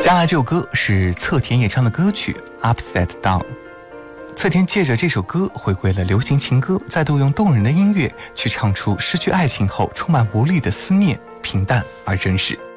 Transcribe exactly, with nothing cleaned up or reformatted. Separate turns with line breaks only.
接下来这首歌是侧田演唱的歌曲 Upside Down。侧田借着这首歌回归了流行情歌，再度用动人的音乐去唱出失去爱情后充满无力的思念，平淡而真实。